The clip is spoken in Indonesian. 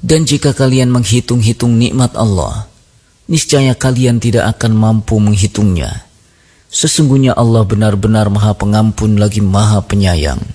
Dan jika kalian menghitung-hitung nikmat Allah, niscaya kalian tidak akan mampu menghitungnya. Sesungguhnya Allah benar-benar Maha Pengampun lagi Maha Penyayang.